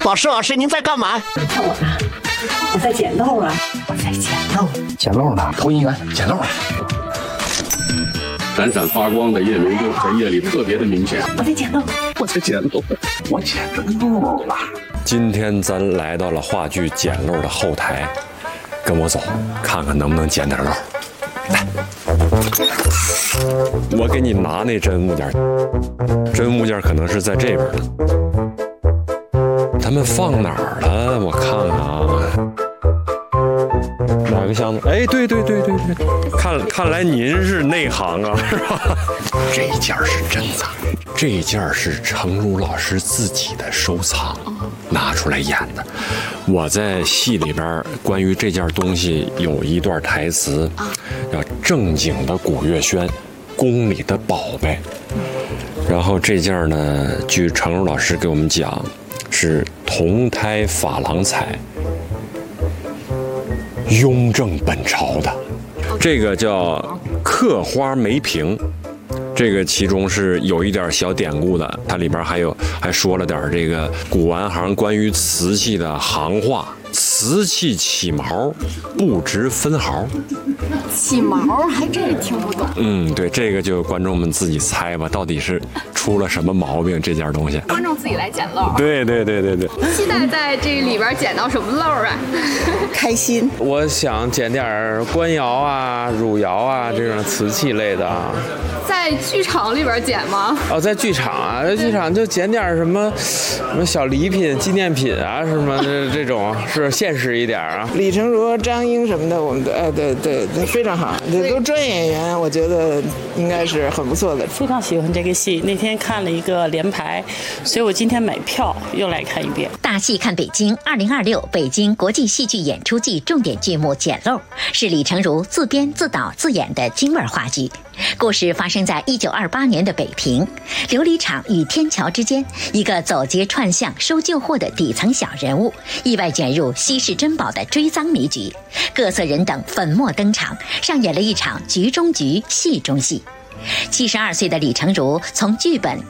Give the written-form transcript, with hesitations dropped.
老师，您在干嘛？ 你看我呢，我在捡漏啊，我在捡漏。 捡漏呢？投银员捡漏了。 闪闪发光的夜明珠在夜里特别的明显。 我在捡漏， 我在捡漏，我捡着漏了。 今天咱来到了话剧《捡漏》的后台，跟我走，看看能不能捡点漏。来，我给你拿那真物件，真物件可能是在这边的。他们放哪儿了？我看看啊。哪个箱子？哎，对，看来您是内行啊，是吧？这件是珍藏，这件是程如老师自己的收藏，拿出来演的。我在戏里边关于这件东西有一段台词，叫“正经的古月轩，宫里的宝贝”。然后这件呢，据程如老师给我们讲，是铜胎珐琅彩。雍正本朝的，这个叫刻花梅瓶，这个其中是有一点小典故的，它里边还说了点这个古玩行关于瓷器的行话。瓷器起毛，不值分毫。 起毛还真是听不懂。 对，这个就观众们自己猜吧，到底是出了什么毛病这件东西。 观众自己来捡漏。 对。 期待在这里边捡到什么漏啊？ 开心。 我想捡点官窑啊、汝窑啊这种瓷器类的啊。 在剧场里边捡吗？ 在剧场啊，在剧场就捡点什么小礼品、纪念品啊什么的这种，是现实一点啊。 李成儒、张英什么的，我们的对，非常好，这都专业演员，我觉得应该是很不错的。 非常喜欢这个戏，那天看了一个连排，所以我今天买票又来看一遍。 大戏看北京2026北京国际戏剧演出季重点剧目《捡漏》是李成儒自编自导自演的京味话剧。故事发生在1928年的北平，琉璃厂与天桥之间，一个走街串巷收旧货的底层小人物，意外卷入稀世珍宝的追赃迷局，各色人等粉墨登场，上演了一场局中局，戏中戏。72岁的李成儒从剧本